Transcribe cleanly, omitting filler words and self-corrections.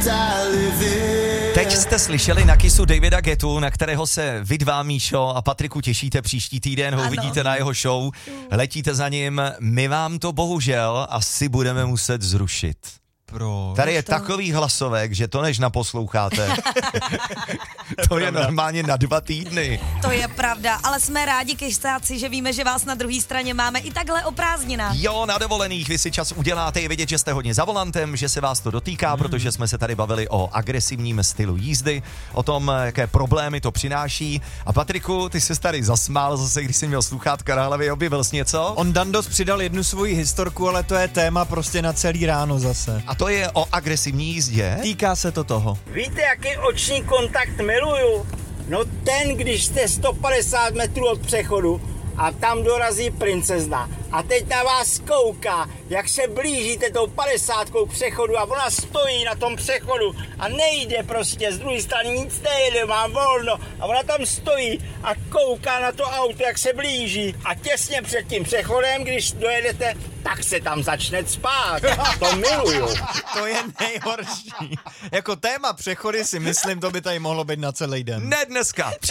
Teď jste slyšeli na Kissu Davida Guettu, na kterého se vy dva, Míšo a Patriku, těšíte příští týden, ho uvidíte na jeho show, letíte za ním, my vám to bohužel asi budeme muset zrušit. Proč? Tady je takový hlasovek, že to než naposloucháte. To je normálně na 2 týdny. To je pravda, ale jsme rádi, Kissáci, že víme, že vás na druhé straně máme i takhle o prázdninách. Jo, na dovolených vy si čas uděláte, je vidět, že jste hodně za volantem, že se vás to dotýká, protože jsme se tady bavili o agresivním stylu jízdy, o tom, jaké problémy to přináší. A Patriku, ty se tady zasmál zase, když jsi měl sluchátka na hlavě, objevil jsi něco? On Dandos přidal jednu svoji historku, ale to je téma prostě na celý ráno zase. A to je o agresivní jízdě. Týká se to toho. Víte, jaký oční kontakt miluju? No ten, když jste 150 metrů od přechodu a tam dorazí princezna a teď na vás kouká, jak se blížíte tou 50 k přechodu a ona stojí na tom přechodu a nejde prostě, z druhé strany nic nejde, má volno a ona tam stojí a kouká na to auto, jak se blíží a těsně před tím přechodem, když dojedete, tak se tam začne spát. To miluju. To je nejhorší. Jako téma přechody si myslím, to by tady mohlo být na celý den. Ne dneska.